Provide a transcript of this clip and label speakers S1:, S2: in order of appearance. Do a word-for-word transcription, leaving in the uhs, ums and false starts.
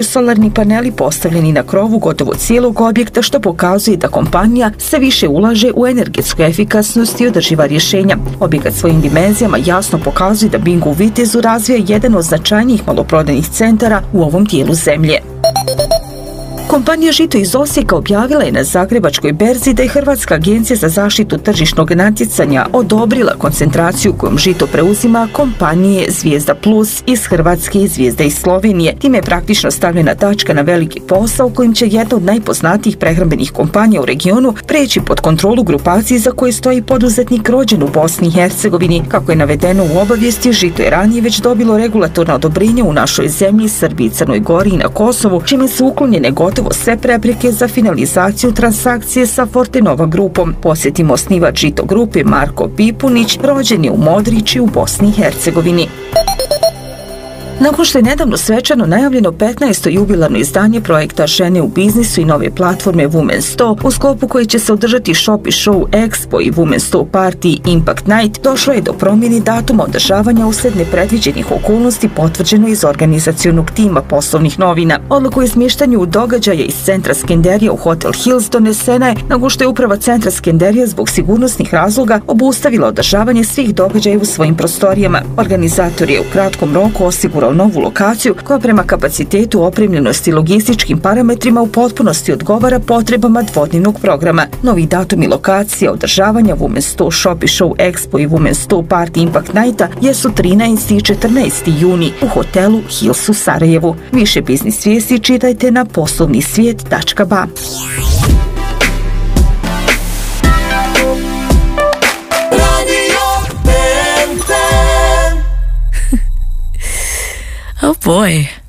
S1: solarni paneli postavljeni na krovu gotovo cijelog objekta, što pokazuje da kompanija sve više ulaže u energetsku efikasnost i održiva rješenja. Objekat svojim dimenzijama jasno pokazuje da Bingo u Vitezu razvija jedan od značajnijih maloprodajnih centara u ovom dijelu zemlje. Kompanija Žito iz Osijeka objavila je na Zagrebačkoj berzi da je Hrvatska agencija za zaštitu tržišnog natjecanja odobrila koncentraciju kojom Žito preuzima kompanije Zvijezda Plus iz Hrvatske i Zvijezda iz Slovenije. Time je praktično stavljena tačka na veliki posao kojim će jedna od najpoznatijih prehrambenih kompanija u regionu preći pod kontrolu grupacije za koje stoji poduzetnik rođen u Bosni i Hercegovini. Kako je navedeno u obavijesti, Žito je ranije već dobilo regulatorna odobrenja u našoj zemlji, Srbiji, Crnoj Gori i na Kosovu, čime su uklonjene gotovo sve prepreke za finalizaciju transakcije sa Fortenova grupom. Posjetimo osnivač Žito grupe Marko Pipunić, rođen je u Modriči u Bosni i Hercegovini. Nakon što je nedavno svečano najavljeno petnaesto jubilarno izdanje projekta Žene u biznisu i nove platforme Women sto, u sklopu koje će se održati Shop i Show Expo i Women sto Party Impact Night, došlo je do promjene datuma održavanja uslijed nepredviđenih okolnosti potvrđeno iz organizacionog tima poslovnih novina. Odluku o izmještanju događaja iz centra Skenderija u Hotel Hills donesena je nakon što je uprava centra Skenderija zbog sigurnosnih razloga obustavila održavanje svih događaja u svojim prostorijama. Organizator je u kratkom roku osigurao novu lokaciju koja prema kapacitetu, opremljenosti i logističkim parametrima u potpunosti odgovara potrebama dvodnevnog programa. Novi datum i lokacija održavanja Women sto Shop i Show Expo i Women sto Party Impact Nighta jesu trinaesti i četrnaesti juni u hotelu Hills u Sarajevu. Više biznis vijesti čitajte na poslovni svijet tačka ba.
S2: Oh boy.